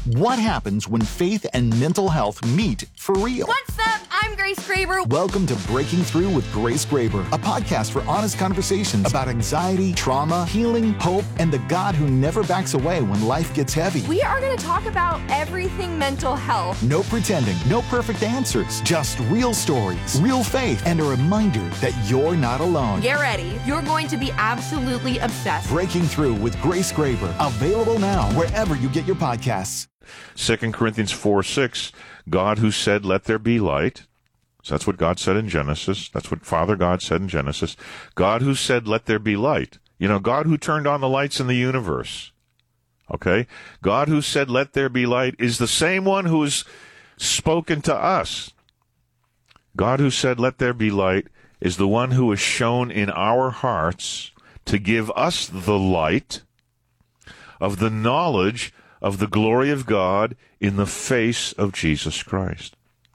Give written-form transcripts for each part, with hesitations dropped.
What happens when faith and mental health meet for real? What's up? I'm Grace Graber. Welcome to Breaking Through with Grace Graber, a podcast for honest conversations about anxiety, trauma, healing, hope, and the God who never backs away when life gets heavy. We are going to talk about everything mental health. No pretending, no perfect answers, just real stories, real faith, and a reminder that you're not alone. Get ready. You're going to be absolutely obsessed. Breaking Through with Grace Graber, available now wherever you get your podcasts. 2 Corinthians 4:6, God who said, "Let there be light." So that's what God said in Genesis. That's what Father God said in Genesis. God who said, "Let there be light." You know, God who turned on the lights in the universe. Okay? God who said, "Let there be light," is the same one who has spoken to us. God who said, "Let there be light," is the one who is shown in our hearts to give us the light of the knowledge of the glory of God in the face of Jesus Christ.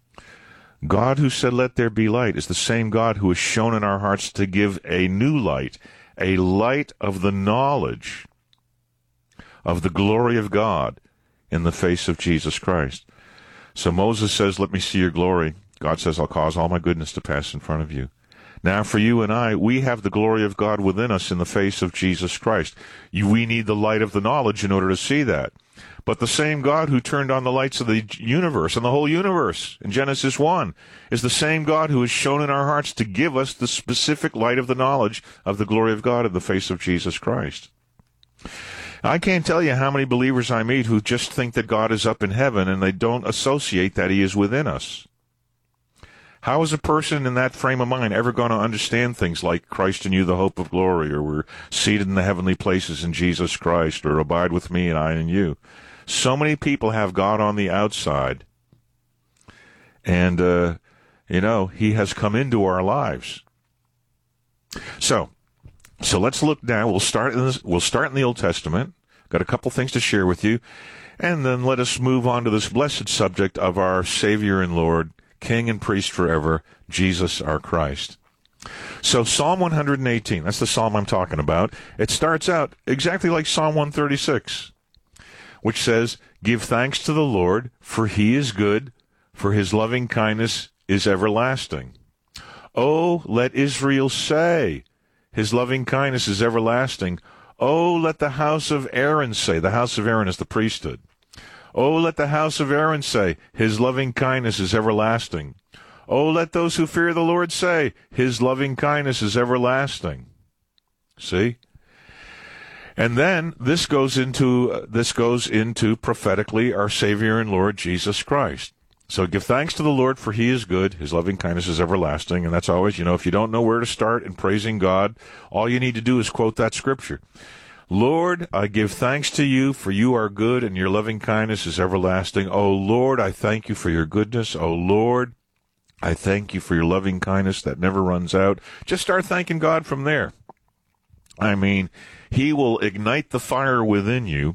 God who said, "Let there be light," is the same God who is shown in our hearts to give a new light, a light of the knowledge of the glory of God in the face of Jesus Christ. So Moses says, "Let me see your glory." God says, "I'll cause all my goodness to pass in front of you." Now, for you and I, we have the glory of God within us in the face of Jesus Christ. We need the light of the knowledge in order to see that. But the same God who turned on the lights of the universe and the whole universe in Genesis 1 is the same God who is shown in our hearts to give us the specific light of the knowledge of the glory of God in the face of Jesus Christ. I can't tell you how many believers I meet who just think that God is up in heaven and they don't associate that he is within us. How is a person in that frame of mind ever going to understand things like Christ in you, the hope of glory, or we're seated in the heavenly places in Jesus Christ, or abide with me and I in you? So many people have God on the outside, and, he has come into our lives. So let's look now. We'll start in the Old Testament. Got a couple things to share with you, and then let us move on to this blessed subject of our Savior and Lord, King and Priest forever, Jesus our Christ. So Psalm 118, that's the psalm I'm talking about. It starts out exactly like Psalm 136, which says, "Give thanks to the Lord, for he is good, for his loving kindness is everlasting. Oh, let Israel say, his loving kindness is everlasting. Oh, let the house of Aaron say," the house of Aaron is the priesthood. "Oh, let the house of Aaron say, his loving kindness is everlasting. Oh, let those who fear the Lord say, his loving kindness is everlasting." See? And then this goes into prophetically our Savior and Lord Jesus Christ. So give thanks to the Lord, for he is good, his loving kindness is everlasting. And that's always, if you don't know where to start in praising God, all you need to do is quote that scripture. "Lord, I give thanks to you, for you are good, and your loving kindness is everlasting. O Lord, I thank you for your goodness. O Lord, I thank you for your loving kindness that never runs out." Just start thanking God from there. I mean, he will ignite the fire within you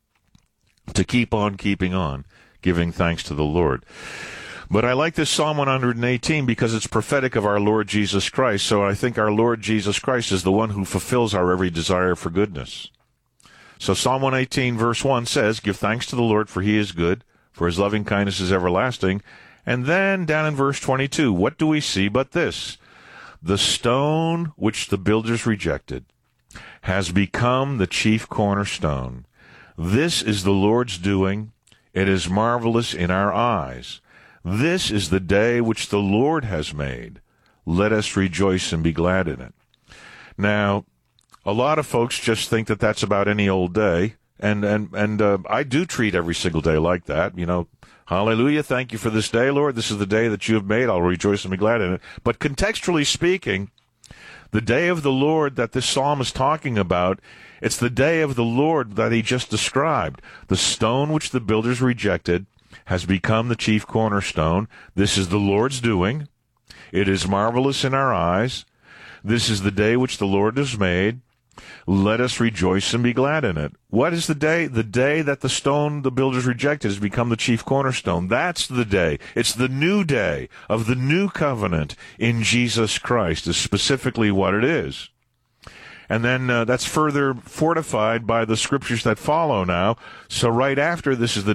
to keep on keeping on, giving thanks to the Lord. But I like this Psalm 118 because it's prophetic of our Lord Jesus Christ. So I think our Lord Jesus Christ is the one who fulfills our every desire for goodness. So Psalm 118 verse 1 says, "Give thanks to the Lord, for he is good, for his loving kindness is everlasting." And then down in verse 22, what do we see but this? "The stone which the builders rejected has become the chief cornerstone. This is the Lord's doing. It is marvelous in our eyes. This is the day which the Lord has made. Let us rejoice and be glad in it." Now, a lot of folks just think that that's about any old day, and I do treat every single day like that. Hallelujah, thank you for this day, Lord. This is the day that you have made. I'll rejoice and be glad in it. But contextually speaking, the day of the Lord that this psalm is talking about, it's the day of the Lord that he just described. "The stone which the builders rejected has become the chief cornerstone. This is the Lord's doing. It is marvelous in our eyes. This is the day which the Lord has made. Let us rejoice and be glad in it." What is the day? The day that the stone the builders rejected has become the chief cornerstone. That's the day. It's the new day of the new covenant in Jesus Christ is specifically what it is. And then that's further fortified by the scriptures that follow now. So right after, this is the